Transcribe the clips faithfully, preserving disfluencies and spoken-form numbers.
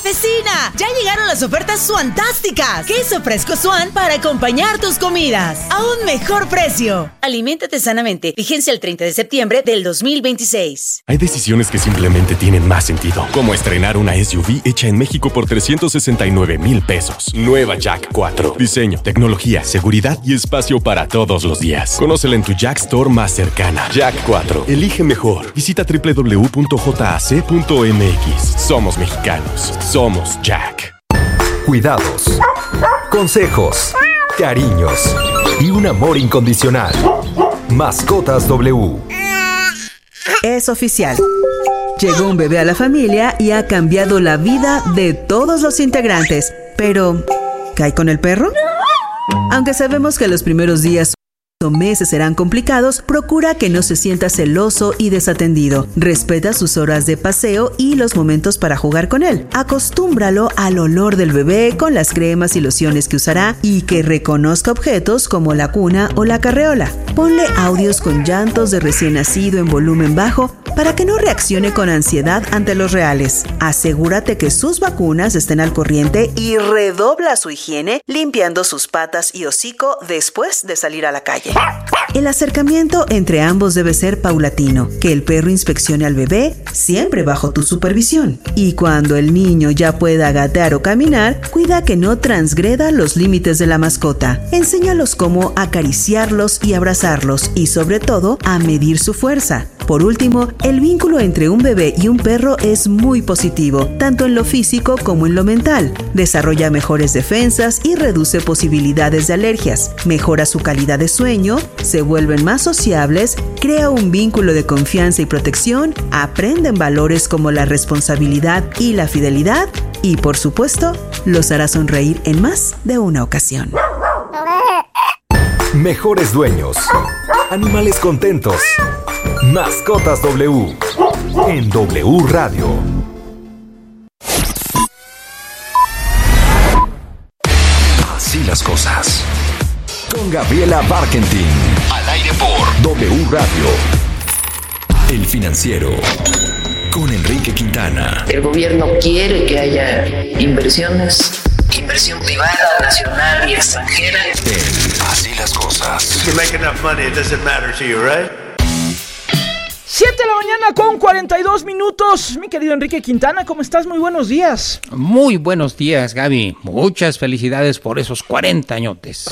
vecina! Ya llegaron las ofertas suantásticas. Queso fresco Suan para acompañar tus comidas a un mejor precio. Aliméntate sanamente. Vigencia el treinta de septiembre del dos mil veintiséis. Hay decisiones que simplemente tienen más sentido, como estrenar una S U V hecha en México por trescientos sesenta y nueve mil pesos. Nueva Jack cuatro. Diseño, tecnología, seguridad y espacio para todos los días. Conócela en tu Jack Store más cercana. Jack cuatro. Elige mejor. Visita doble u doble u doble u punto j a c punto m x. Somos mexicanos. Somos Jack. Cuidados, consejos, cariños y un amor incondicional. Mascotas W. Es oficial. Llegó un bebé a la familia y ha cambiado la vida de todos los integrantes. Pero, ¿qué hay con el perro? Aunque sabemos que los primeros días o meses serán complicados, procura que no se sienta celoso y desatendido. Respeta sus horas de paseo y los momentos para jugar con él. Acostúmbralo al olor del bebé con las cremas y lociones que usará y que reconozca objetos como la cuna o la carreola. Ponle audios con llantos de recién nacido en volumen bajo para que no reaccione con ansiedad ante los reales. Asegúrate que sus vacunas estén al corriente y redobla su higiene limpiando sus patas y hocico después de salir a la calle. El acercamiento entre ambos debe ser paulatino, que el perro inspeccione al bebé siempre bajo tu supervisión. Y cuando el niño ya pueda gatear o caminar, cuida que no transgreda los límites de la mascota. Enséñalos cómo acariciarlos y abrazarlos y sobre todo a medir su fuerza. Por último, el vínculo entre un bebé y un perro es muy positivo, tanto en lo físico como en lo mental. Desarrolla mejores defensas y reduce posibilidades de alergias. Mejora su calidad de sueño, se vuelven más sociables, crea un vínculo de confianza y protección, aprenden valores como la responsabilidad y la fidelidad y, por supuesto, los hará sonreír en más de una ocasión. Mejores dueños. Animales contentos. Mascotas W. En W Radio. Así las cosas. Con Gabriela Barkentin. Al aire por W Radio. El Financiero. Con Enrique Quintana. El gobierno quiere que haya inversiones. Inversión privada, nacional y extranjera. En Así las cosas. If you make enough money, it doesn't matter to you, right? siete de la mañana con cuarenta y dos minutos. Mi querido Enrique Quintana, ¿cómo estás? Muy buenos días. Muy buenos días, Gaby. Muchas felicidades por esos cuarenta añotes.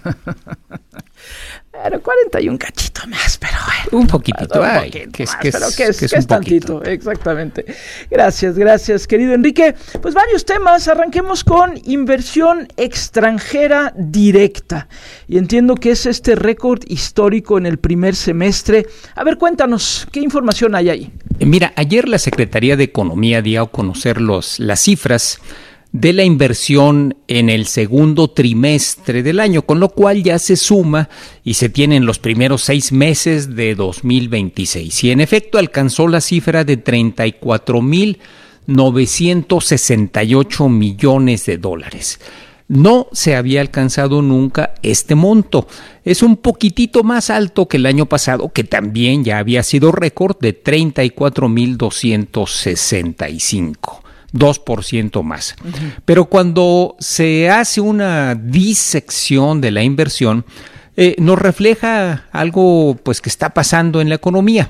Pero cuarenta y un cachito más, pero bueno. Un poquitito, un ay, poquito que es, más, que es, pero que es, que es, que es un poquito. tantito, exactamente. Gracias, gracias, querido Enrique. Pues varios temas, arranquemos con inversión extranjera directa. Y entiendo que es este récord histórico en el primer semestre. A ver, cuéntanos, ¿qué información hay ahí? Mira, ayer la Secretaría de Economía dio a conocer los, las cifras de la inversión en el segundo trimestre del año, con lo cual ya se suma y se tienen los primeros seis meses de dos mil veintiséis. Y en efecto alcanzó la cifra de treinta y cuatro mil novecientos sesenta y ocho millones de dólares. No se había alcanzado nunca este monto. Es un poquitito más alto que el año pasado, que también ya había sido récord de treinta y cuatro mil doscientos sesenta y cinco. dos por ciento más. Uh-huh. Pero cuando se hace una disección de la inversión, eh, nos refleja algo pues que está pasando en la economía.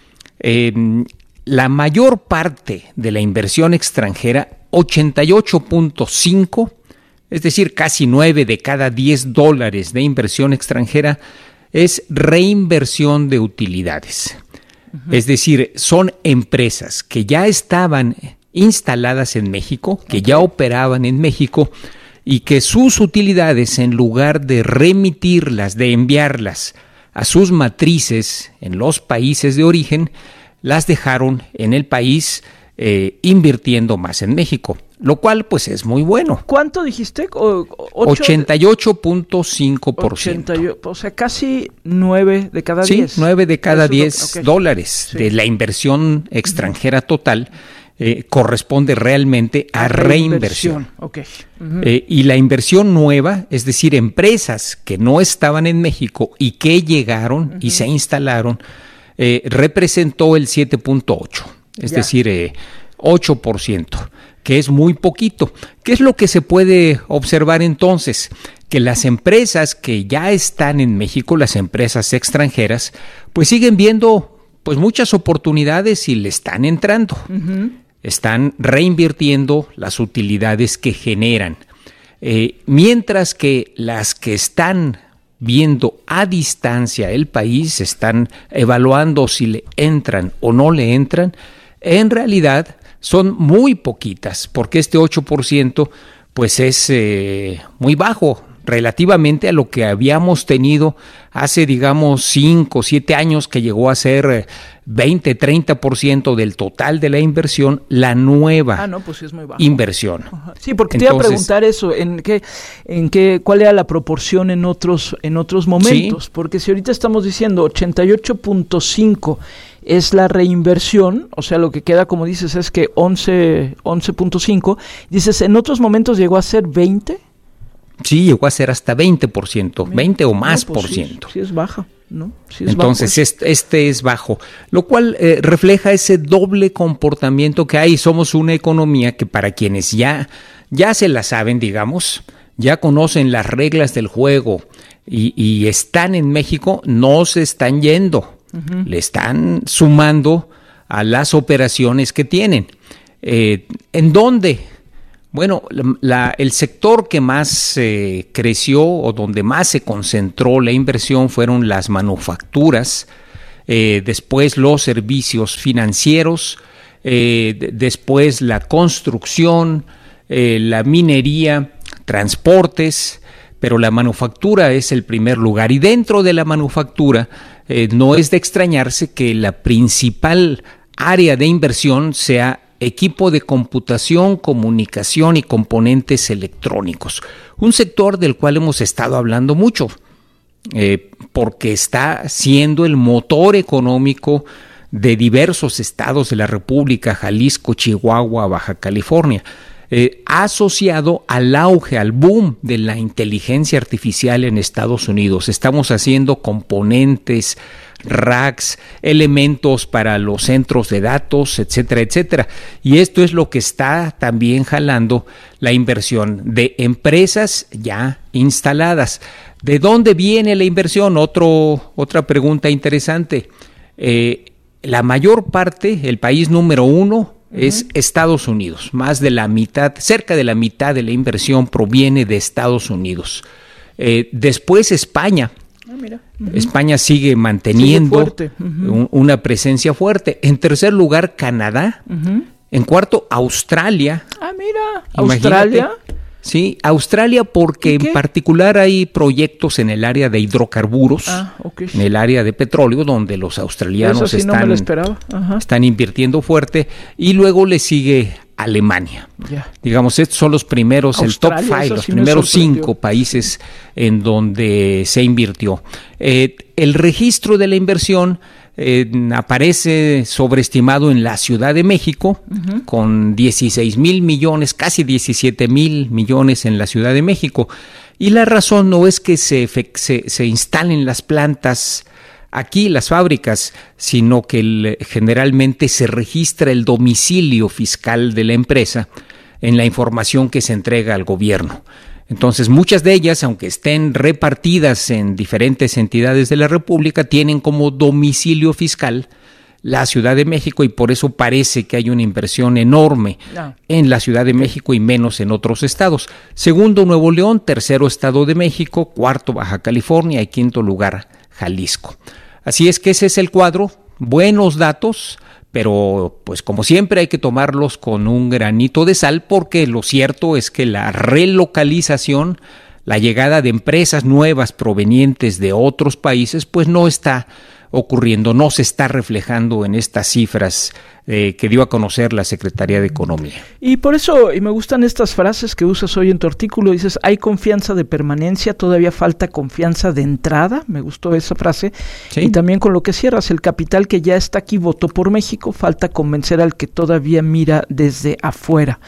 Eh, la mayor parte de la inversión extranjera, ochenta y ocho punto cinco, es decir, casi nueve de cada diez dólares de inversión extranjera, es reinversión de utilidades. Uh-huh. Es decir, son empresas que ya estaban instaladas en México, que ya operaban en México y que sus utilidades, en lugar de remitirlas, de enviarlas a sus matrices en los países de origen, las dejaron en el país eh, invirtiendo más en México, lo cual pues es muy bueno. ¿Cuánto dijiste? O, ochenta y ocho punto cinco por ciento. O sea, casi nueve de cada sí, diez. Sí, nueve de cada diez okay. dólares sí. de la inversión extranjera total. Eh, corresponde realmente a, a reinversión. reinversión. Okay. Uh-huh. Eh, y la inversión nueva, es decir, empresas que no estaban en México y que llegaron uh-huh. y se instalaron, eh, representó el siete punto ocho, es ya. decir, eh, ocho por ciento. que es muy poquito. ¿Qué es lo que se puede observar entonces? Que las empresas que ya están en México, las empresas extranjeras, pues siguen viendo pues muchas oportunidades y le están entrando. Uh-huh. Están reinvirtiendo las utilidades que generan. Eh, mientras que las que están viendo a distancia el país, están evaluando si le entran o no le entran, en realidad son muy poquitas, porque este ocho por ciento pues es eh, muy bajo relativamente a lo que habíamos tenido hace, digamos, cinco o siete años, que llegó a ser veinte, treinta por ciento del total de la inversión, la nueva ah, no, pues sí es muy bajo. Inversión. Ajá. Sí, porque Entonces, te iba a preguntar eso, en qué, en qué, cuál era la proporción en otros, en otros momentos, sí. Porque si ahorita estamos diciendo ochenta y ocho punto cinco es la reinversión, o sea, lo que queda, como dices, es que once punto cinco, dices, en otros momentos llegó a ser veinte. Sí, llegó a ser hasta veinte por ciento, veinte o más no, pues por sí, ciento. Sí es baja, ¿no? Sí es Entonces, bajo. Este, este es bajo, lo cual eh, refleja ese doble comportamiento que hay. Somos una economía que para quienes ya, ya se la saben, digamos, ya conocen las reglas del juego y, y están en México, no se están yendo, uh-huh. Le están sumando a las operaciones que tienen. Eh, ¿En dónde? Bueno, la, el sector que más eh, creció o donde más se concentró la inversión fueron las manufacturas, eh, después los servicios financieros, eh, d- después la construcción, eh, la minería, transportes, pero la manufactura es el primer lugar. Y dentro de la manufactura eh, no es de extrañarse que la principal área de inversión sea equipo de computación, comunicación y componentes electrónicos. Un sector del cual hemos estado hablando mucho, eh, porque está siendo el motor económico de diversos estados de la República, Jalisco, Chihuahua, Baja California, eh, asociado al auge, al boom de la inteligencia artificial en Estados Unidos. Estamos haciendo componentes, racks, elementos para los centros de datos, etcétera, etcétera. Y esto es lo que está también jalando la inversión de empresas ya instaladas. ¿De dónde viene la inversión? Otro, otra pregunta interesante. Eh, la mayor parte, el país número uno, uh-huh. es Estados Unidos. Más de la mitad, cerca de la mitad de la inversión proviene de Estados Unidos. Eh, después España. Ah, mira. Uh-huh. España sigue manteniendo sigue uh-huh. un, una presencia fuerte. En tercer lugar, Canadá. Uh-huh. En cuarto, Australia. Ah, mira, Imagínate. Australia. Sí, Australia porque en particular hay proyectos en el área de hidrocarburos, ah, okay. en el área de petróleo, donde los australianos Eso sí están, no me lo esperaba. Ajá. están invirtiendo fuerte. Y luego le sigue Alemania. Yeah. Digamos, estos son los primeros, Australia, el top five, los sí primeros cinco países en donde se invirtió. Eh, el registro de la inversión eh, aparece sobreestimado en la Ciudad de México, uh-huh. con dieciséis mil millones, casi diecisiete mil millones en la Ciudad de México. Y la razón no es que se, se, se instalen las plantas aquí, las fábricas, sino que el, generalmente se registra el domicilio fiscal de la empresa en la información que se entrega al gobierno. Entonces, muchas de ellas, aunque estén repartidas en diferentes entidades de la República, tienen como domicilio fiscal la Ciudad de México, y por eso parece que hay una inversión enorme no. en la Ciudad de México y menos en otros estados. Segundo, Nuevo León; tercero, Estado de México; cuarto, Baja California; y quinto lugar, Jalisco. Así es que ese es el cuadro. Buenos datos, pero pues como siempre hay que tomarlos con un granito de sal, porque lo cierto es que la relocalización, la llegada de empresas nuevas provenientes de otros países, pues no está ocurriendo, no se está reflejando en estas cifras eh, que dio a conocer la Secretaría de Economía. Y por eso, y me gustan estas frases que usas hoy en tu artículo, dices, hay confianza de permanencia, todavía falta confianza de entrada, me gustó esa frase, ¿sí? Y también con lo que cierras, el capital que ya está aquí votó por México, falta convencer al que todavía mira desde afuera.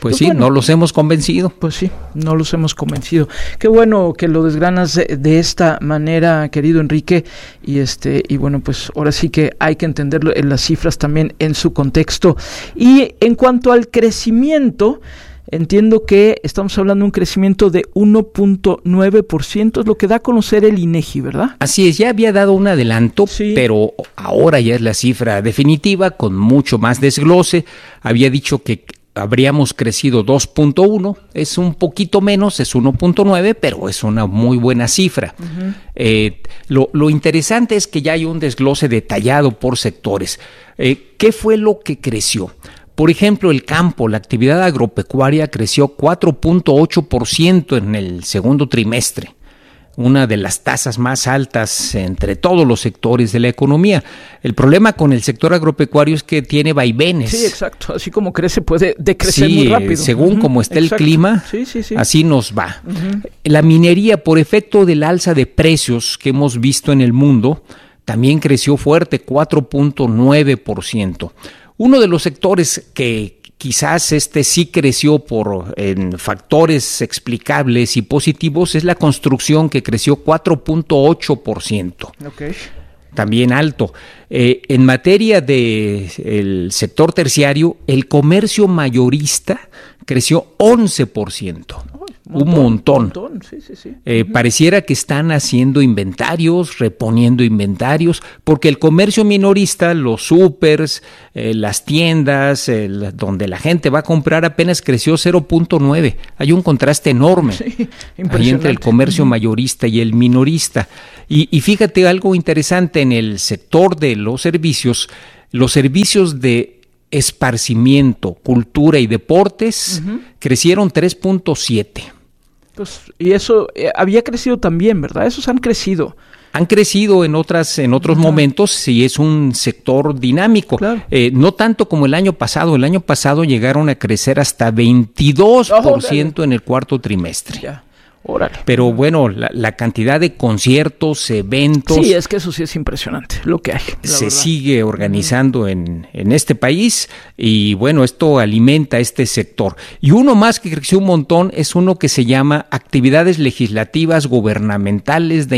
Pues, pues sí, bueno, no los hemos convencido. Pues sí, no los hemos convencido. Qué bueno que lo desgranas de, de esta manera, querido Enrique, y este y bueno, pues ahora sí que hay que entenderlo en las cifras también en su contexto. Y en cuanto al crecimiento, entiendo que estamos hablando de un crecimiento de uno punto nueve por ciento, es lo que da a conocer el INEGI, ¿verdad? Así es, ya había dado un adelanto, sí, pero ahora ya es la cifra definitiva con mucho más desglose. Había dicho que habríamos crecido dos punto uno, es un poquito menos, es uno punto nueve, pero es una muy buena cifra. Uh-huh. Eh, lo, lo interesante es que ya hay un desglose detallado por sectores. Eh, ¿Qué fue lo que creció? Por ejemplo, el campo, la actividad agropecuaria creció cuatro punto ocho por ciento en el segundo trimestre, una de las tasas más altas entre todos los sectores de la economía. El problema con el sector agropecuario es que tiene vaivenes. Sí, exacto. Así como crece, puede decrecer sí, muy rápido. Según uh-huh. como está exacto. el clima, sí, sí, sí. así nos va. Uh-huh. La minería, por efecto del alza de precios que hemos visto en el mundo, también creció fuerte, cuatro punto nueve por ciento. Uno de los sectores que quizás este sí creció por en factores explicables y positivos es la construcción, que creció cuatro punto ocho por ciento. Okay. También alto. Eh, en materia del sector terciario, el comercio mayorista creció once por ciento. Un montón. Un montón. Sí, sí, sí. Eh, uh-huh. Pareciera que están haciendo inventarios, reponiendo inventarios, porque el comercio minorista, los súpers, eh, las tiendas, el, donde la gente va a comprar, apenas creció cero punto nueve. Hay un contraste enorme sí, ahí entre el comercio uh-huh. mayorista y el minorista. Y, y fíjate algo interesante, en el sector de los servicios, los servicios de esparcimiento, cultura y deportes uh-huh. crecieron tres punto siete. Pues, y eso eh, había crecido también, ¿verdad? Esos han crecido. Han crecido en otras en otros uh-huh. momentos y es un sector dinámico. Claro. Eh, no tanto como el año pasado. El año pasado llegaron a crecer hasta veintidós por ciento oh, en el cuarto trimestre. Ya. Órale. Pero bueno, la, la cantidad de conciertos, eventos... Sí, es que eso sí es impresionante, lo que hay. Se verdad. sigue organizando en, en este país y bueno, esto alimenta este sector. Y uno más que creció un montón es uno que se llama actividades legislativas gubernamentales de